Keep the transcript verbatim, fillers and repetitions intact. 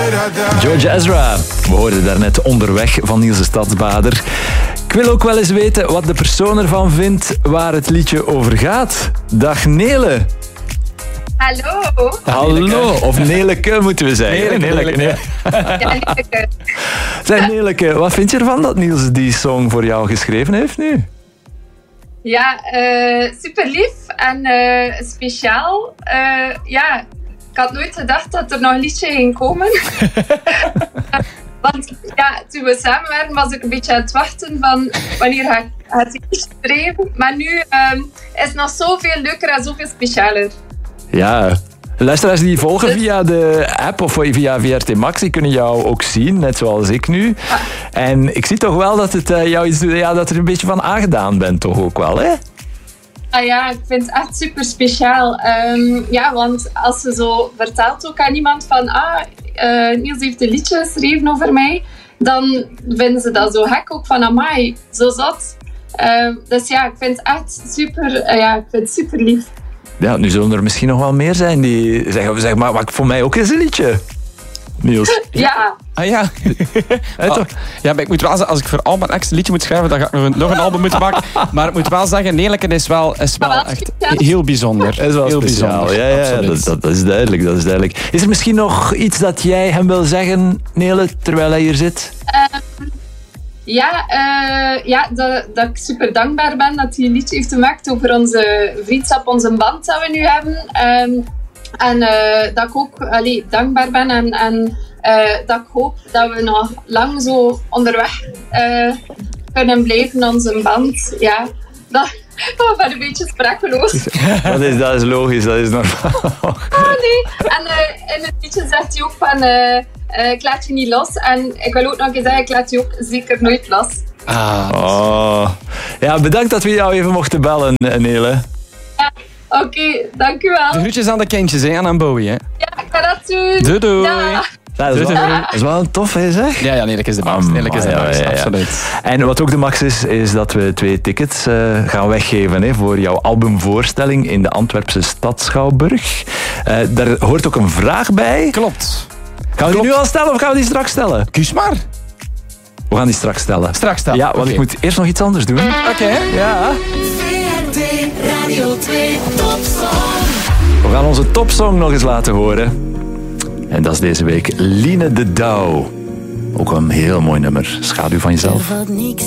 George Ezra. We hoorden daarnet Onderweg van Niels de Stadsbader. Ik wil ook wel eens weten wat de persoon ervan vindt waar het liedje over gaat. Dag Nele. Hallo. Hallo, of Neleke moeten we zeggen. Neleke, Neleke. Ja, Neleke. Zeg Neleke, wat vind je ervan dat Niels die song voor jou geschreven heeft nu? Ja, uh, super lief en uh, speciaal. Uh, ja, ik had nooit gedacht dat er nog een liedje ging komen. Want ja, toen we samen waren was ik een beetje aan het wachten van wanneer ga ik het liedje schrijven. Maar nu um, is het nog zoveel leuker en zoveel specialer. Ja, luisteraars die volgen via de app of via V R T Max, die kunnen jou ook zien, net zoals ik nu. Ah. En ik zie toch wel dat het uh, jou iets doet, ja, dat er een beetje van aangedaan bent, toch ook wel, hè? Ah ja, ik vind het echt super speciaal. Um, ja, want als ze zo vertelt ook aan iemand van ah, uh, Niels heeft een liedje geschreven over mij, dan vinden ze dat zo gek ook van amai, zo zot. Uh, dus ja, ik vind het echt super, uh, ja, ik vind het super lief. Ja, nu zullen er misschien nog wel meer zijn die zeggen, zeg maar, voor mij ook eens een liedje. Niels. Ja. Ah ja. Hey, toch? Ja, maar ik moet wel zeggen, als ik voor al mijn ex een liedje moet schrijven, dan ga ik nog een, nog een album moeten maken. Maar ik moet wel zeggen, Neleke is wel, is wel wel echt speciaal. heel bijzonder. Dat is wel heel speciaal. bijzonder. Ja, ja, Absoluut. dat, dat is duidelijk, dat is duidelijk. Is er misschien nog iets dat jij hem wil zeggen, Nele, terwijl hij hier zit? Um, ja, uh, ja dat, dat ik super dankbaar ben dat hij een liedje heeft gemaakt over onze vriendschap, onze band dat we nu hebben. Um, en uh, dat ik ook allee, dankbaar ben en, en uh, dat ik hoop dat we nog lang zo onderweg uh, kunnen blijven, onze band. Ja, dat, dat ben een beetje sprakeloos. Dat is, dat is logisch, dat is normaal. Oh nee. En uh, in het liedje zegt hij ook van uh, uh, ik laat je niet los. En ik wil ook nog eens zeggen, ik laat je ook zeker nooit los. Ah, Oh. Ja, bedankt dat we jou even mochten bellen, Nele. Ja, oké, okay, dank u wel. de groetjes aan de kindjes, hè, en aan Bowie. Hè. Ja, ik ga dat doen. Doei, doei. Ja. Ja, dat, is wel, dat is wel een tof, hè, zeg? Ja, ja, Neleke is de max. Neleke is de ja, max, ja, ja. absoluut. En wat ook de max is, is dat we twee tickets uh, gaan weggeven hè, voor jouw albumvoorstelling in de Antwerpse Stadschouwburg. Uh, daar hoort ook een vraag bij. Klopt. Gaan we die nu al stellen of gaan we die straks stellen? Kies maar. We gaan die straks stellen. Straks stellen. Ja, want okay. ik moet eerst nog iets anders doen. Oké. Okay. Ja. V R T Radio twee Topsong. We gaan onze topsong nog eens laten horen. En dat is deze week Line de Douw. Ook een heel mooi nummer. Schaduw van jezelf. Er valt niks